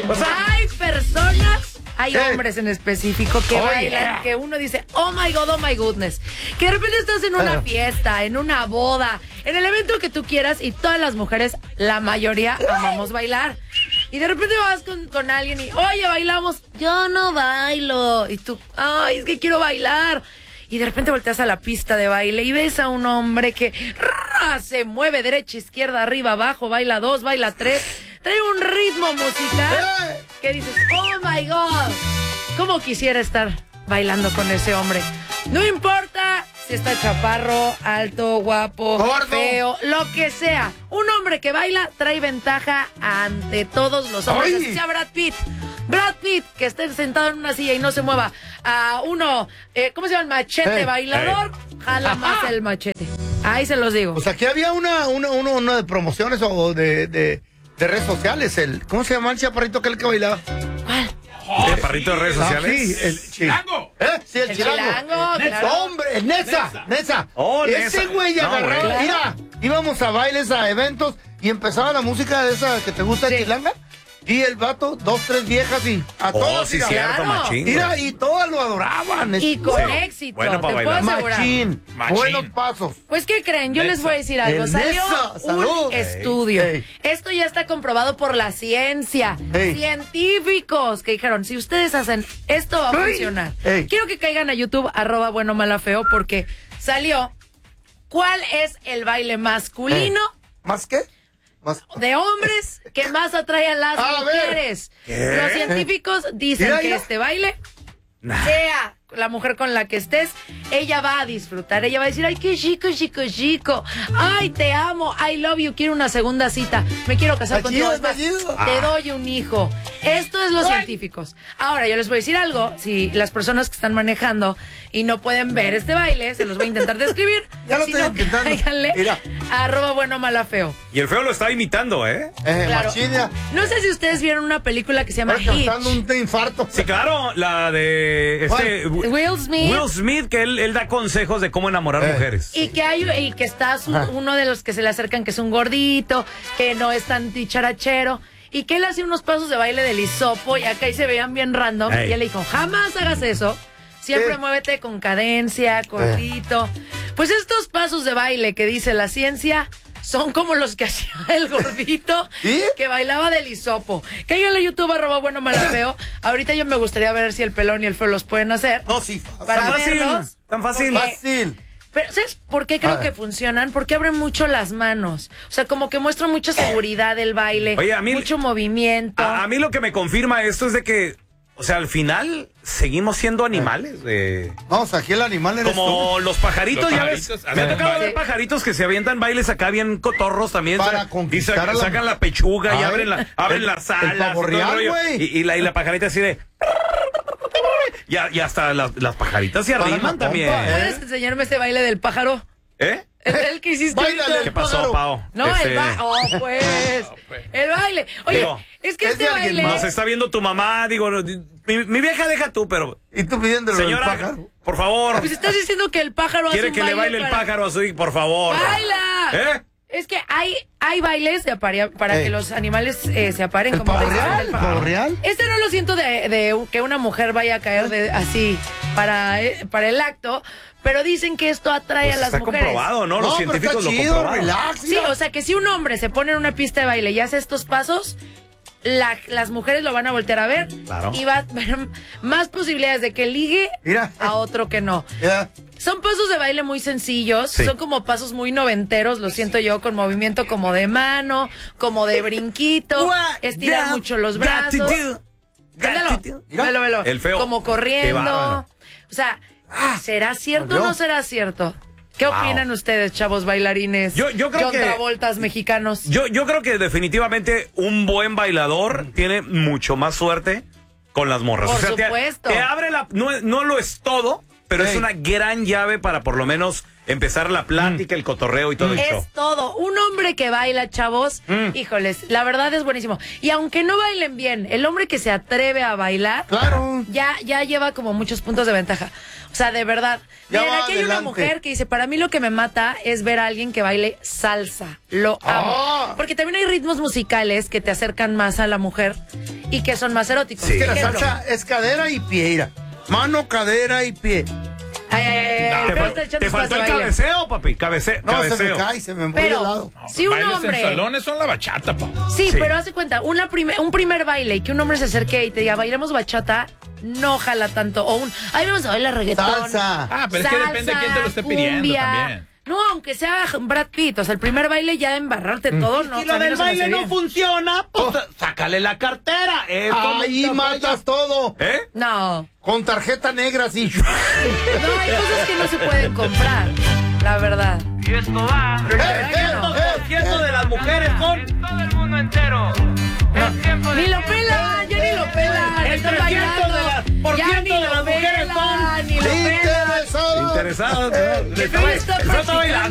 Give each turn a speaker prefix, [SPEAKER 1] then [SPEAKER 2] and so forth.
[SPEAKER 1] Hay personas, hay hombres en específico que bailan, que uno dice, oh my goodness. Que de repente estás en una fiesta, en una boda, en el evento que tú quieras y todas las mujeres, la mayoría, amamos bailar. Y de repente vas con alguien y, oye, bailamos. Yo no bailo. Y tú, ay, es que quiero bailar. Y de repente volteas a la pista de baile y ves a un hombre que se mueve derecha, izquierda, arriba, abajo, baila 2, baila 3. Trae un ritmo musical que dices, oh my God. ¿Cómo quisiera estar bailando con ese hombre? No importa si está chaparro, alto, guapo, gordo, feo, lo que sea. Un hombre que baila trae ventaja ante todos los hombres. Así sea Brad Pitt. Brad Pitt, que esté sentado en una silla y no se mueva. A uno, ¿cómo se llama? El machete bailador. Jala más el machete. Ahí se los digo.
[SPEAKER 2] Pues aquí había una de promociones o de redes sociales. ¿Cómo se llama el chaparrito aquel que bailaba?
[SPEAKER 1] ¿Cuál?
[SPEAKER 3] ¿El chaparrito de redes sociales?
[SPEAKER 2] Sí, el chilango. Sí, el chilango.
[SPEAKER 1] Claro.
[SPEAKER 2] Hombre, el Nesa.
[SPEAKER 3] Oh,
[SPEAKER 2] ese güey agarraba. Mira, íbamos a bailes, a eventos y empezaba la música de esa que te gusta, chilanga. Y el vato, 2, 3 viejas y a todas.
[SPEAKER 3] Sí, cierto, machín.
[SPEAKER 2] Mira, y todas lo adoraban.
[SPEAKER 1] Y con éxito,
[SPEAKER 3] bueno,
[SPEAKER 1] te puedo asegurar.
[SPEAKER 2] Machín. Buenos pasos.
[SPEAKER 1] Pues, ¿qué creen? Yo les voy a decir algo. Salió un estudio. Esto ya está comprobado por la ciencia. Científicos que dijeron, si ustedes hacen, esto va a funcionar. Quiero que caigan a YouTube, @buenomalafeo, porque salió cuál es el baile masculino.
[SPEAKER 2] ¿Más qué?
[SPEAKER 1] De hombres que más atrae a las mujeres. Los científicos dicen que este baile, sea la mujer con la que estés, ella va a disfrutar. Ella va a decir, ay, qué chico. Ay, te amo, I love you, quiero una segunda cita. Me quiero casar contigo. Te doy un hijo. Esto es los científicos. Ahora, yo les voy a decir algo. Si las personas que están manejando y no pueden ver este baile, se los voy a intentar describir.
[SPEAKER 2] Ya lo estoy intentando.
[SPEAKER 1] Cáiganle @buenomalafeo.
[SPEAKER 3] Y el feo lo está imitando,
[SPEAKER 1] Claro. No sé si ustedes vieron una película que se llama Hitch.
[SPEAKER 2] Un infarto.
[SPEAKER 3] Sí, claro, la de
[SPEAKER 1] Will
[SPEAKER 3] Smith, que él da consejos de cómo enamorar mujeres.
[SPEAKER 1] Y que está uno de los que se le acercan, que es un gordito, que no es tan dicharachero, y que él hace unos pasos de baile del hisopo, y acá ahí se veían bien random, y él le dijo, jamás hagas eso, siempre muévete con cadencia, cortito. Pues estos pasos de baile que dice la ciencia son como los que hacía el gordito que bailaba del hisopo. Cállale a YouTube @buenomalafeo. Ahorita yo me gustaría ver si el pelón y el feo los pueden hacer.
[SPEAKER 2] No, sí.
[SPEAKER 1] Para verlos.
[SPEAKER 3] Tan fácil.
[SPEAKER 1] Pero ¿sabes por qué creo que funcionan? Porque abren mucho las manos. O sea, como que muestra mucha seguridad el baile.
[SPEAKER 3] Oye,
[SPEAKER 1] mucho movimiento.
[SPEAKER 3] A mí lo que me confirma esto es de que, o sea, al final seguimos siendo animales.
[SPEAKER 2] Vamos, aquí el animal eres
[SPEAKER 3] como
[SPEAKER 2] tú.
[SPEAKER 3] Los pajaritos, ya ves. Me ha tocado ver
[SPEAKER 1] Sí.
[SPEAKER 3] pajaritos que se avientan bailes acá bien cotorros también.
[SPEAKER 2] Para
[SPEAKER 3] y
[SPEAKER 2] conquistar
[SPEAKER 3] sacan la pechuga y abren las
[SPEAKER 2] el
[SPEAKER 3] alas.
[SPEAKER 2] pavo real, güey.
[SPEAKER 3] Y la pajarita así de... Y hasta las pajaritas se arriman también.
[SPEAKER 1] ¿Puedes enseñarme ese baile del pájaro? El que hiciste ahorita.
[SPEAKER 3] ¿Qué pasó, Pao?
[SPEAKER 1] No, el baile. Pues. El baile. Oye,
[SPEAKER 3] Digo,
[SPEAKER 1] es que este baile.
[SPEAKER 3] Nos está viendo tu mamá, digo, mi vieja deja tú, pero...
[SPEAKER 2] Y tú pidiéndole
[SPEAKER 3] Señora,
[SPEAKER 2] al pájaro.
[SPEAKER 3] por favor.
[SPEAKER 1] Pues estás diciendo que el pájaro hace
[SPEAKER 3] Quiere
[SPEAKER 1] un
[SPEAKER 3] que le baile
[SPEAKER 1] para...
[SPEAKER 3] el pájaro a su hija, por favor.
[SPEAKER 1] ¡Baila! Es que hay bailes para que los animales se aparen.
[SPEAKER 2] ¿El
[SPEAKER 1] como
[SPEAKER 2] pavo
[SPEAKER 1] bailan
[SPEAKER 2] real?
[SPEAKER 1] del
[SPEAKER 2] ¿El
[SPEAKER 1] pájaro.
[SPEAKER 2] pavo real?
[SPEAKER 1] Este no lo siento de que una mujer vaya a caer así para el acto, pero dicen que esto atrae
[SPEAKER 3] Pues
[SPEAKER 1] a las
[SPEAKER 3] está
[SPEAKER 1] mujeres.
[SPEAKER 3] comprobado, ¿no? Los científicos
[SPEAKER 2] pero está
[SPEAKER 3] lo comprobaron.
[SPEAKER 2] relax.
[SPEAKER 1] Sí, o sea que si un hombre se pone en una pista de baile y hace estos pasos, las mujeres lo van a voltear a ver.
[SPEAKER 3] Claro.
[SPEAKER 1] Y va a haber más posibilidades de que ligue a otro que no. Son pasos de baile muy sencillos, son como pasos muy noventeros, lo siento yo, con movimiento como de mano, como de brinquito, estirar mucho los brazos. Velo.
[SPEAKER 3] El feo.
[SPEAKER 1] Como corriendo. O sea, ¿será cierto o no será cierto? ¿Qué opinan ustedes, chavos bailarines?
[SPEAKER 3] Yo creo
[SPEAKER 1] John
[SPEAKER 3] que...
[SPEAKER 1] Travoltas mexicanos.
[SPEAKER 3] Yo creo que definitivamente un buen bailador tiene mucho más suerte con las morras.
[SPEAKER 1] Por
[SPEAKER 3] o sea,
[SPEAKER 1] supuesto.
[SPEAKER 3] Te abre no lo es todo, pero es una gran llave para por lo menos empezar la plática, el cotorreo y todo el show.
[SPEAKER 1] Es todo. Un hombre que baila, chavos, híjoles, la verdad es buenísimo. Y aunque no bailen bien, el hombre que se atreve a bailar, ya lleva como muchos puntos de ventaja. O sea, de verdad. Miren, aquí hay una mujer que dice, para mí lo que me mata es ver a alguien que baile salsa. Lo amo. Porque también hay ritmos musicales que te acercan más a la mujer y que son más eróticos.
[SPEAKER 3] Sí.
[SPEAKER 2] Es que la
[SPEAKER 1] Ejemplo.
[SPEAKER 2] salsa es cadera y pie, mira. Mano, cadera y pie.
[SPEAKER 3] Te faltó el cabeceo, papi. Cabeceo.
[SPEAKER 2] No, se me cae, se me mueve de lado.
[SPEAKER 1] Pero si un
[SPEAKER 4] Bailes
[SPEAKER 1] hombre...
[SPEAKER 4] sensualones son la bachata, pa.
[SPEAKER 1] Sí,
[SPEAKER 3] Sí.
[SPEAKER 1] pero haz de cuenta, un primer baile y que un hombre se acerque y te diga, bailemos bachata, no jala tanto. O ay, vamos a bailar reggaetón.
[SPEAKER 2] Salsa.
[SPEAKER 4] Ah, pero es que depende de quién te lo esté pidiendo
[SPEAKER 1] cumbia.
[SPEAKER 4] también.
[SPEAKER 1] No, aunque sea Brad Pitt, o sea, el primer baile ya de embarrarte todo, no.
[SPEAKER 3] Si lo
[SPEAKER 1] a mí
[SPEAKER 3] del
[SPEAKER 1] no se me
[SPEAKER 3] baile
[SPEAKER 1] hace
[SPEAKER 3] no
[SPEAKER 1] bien.
[SPEAKER 3] funciona, pues sácale la cartera.
[SPEAKER 2] Ahí matas todo.
[SPEAKER 3] ¿Eh?
[SPEAKER 1] No,
[SPEAKER 2] Con tarjeta negra, así.
[SPEAKER 1] no, hay cosas que no se pueden comprar, la verdad.
[SPEAKER 5] Y esto va
[SPEAKER 1] La verdad que no.
[SPEAKER 3] 2% de las mujeres son...
[SPEAKER 5] en todo el mundo entero. Es tiempo de
[SPEAKER 1] Ni lo pela, ya ni lo pela.
[SPEAKER 3] El
[SPEAKER 1] Están
[SPEAKER 3] 300
[SPEAKER 1] bailando.
[SPEAKER 3] de las- por
[SPEAKER 1] Ya
[SPEAKER 3] ciento
[SPEAKER 1] ni
[SPEAKER 3] de
[SPEAKER 1] lo
[SPEAKER 3] las mujeres
[SPEAKER 1] pela,
[SPEAKER 3] son
[SPEAKER 1] ni lo pela.
[SPEAKER 2] Interesado.
[SPEAKER 3] Interesados.
[SPEAKER 1] Pero está
[SPEAKER 3] Está bailando.